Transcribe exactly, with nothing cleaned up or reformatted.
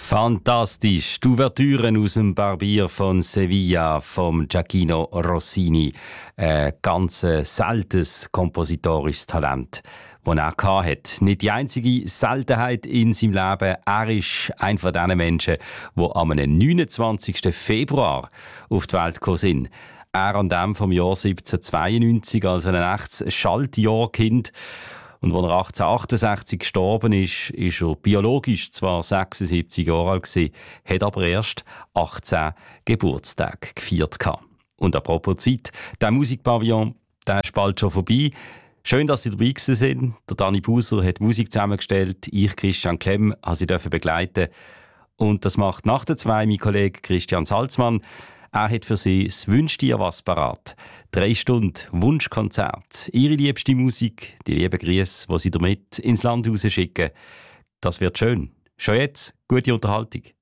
Fantastisch. Die Ouvertüren aus dem Barbier von Sevilla vom Gioachino Rossini. Ein ganz seltenes kompositorisches Talent, das er hatte. Nicht die einzige Seltenheit in seinem Leben. Er ist einer von diesen Menschen, die am neunundzwanzigsten Februar auf die Welt gekommen sind. Er an dem vom Jahr siebzehnhundertzweiundneunzig, also ein echtes Schaltjahrkind. Und als er achtzehnhundertachtundsechzig gestorben ist, ist er biologisch zwar sechsundsiebzig Jahre alt gewesen, hat aber erst achtzehn Geburtstage gefeiert. Und apropos Zeit, der Musikpavillon, der ist bald schon vorbei. Schön, dass Sie dabei sind. Der Dani Buser hat Musik zusammengestellt. Ich, Christian Klemm, habe Sie begleiten. Und das macht nach der zwei mein Kollege Christian Salzmann. Er hat für Sie das «Wünsch dir was» parat. Drei Stunden Wunschkonzert. Ihre liebste Musik, die lieben Grüße, die Sie damit ins Land rausschicken. Das wird schön. Schon jetzt gute Unterhaltung.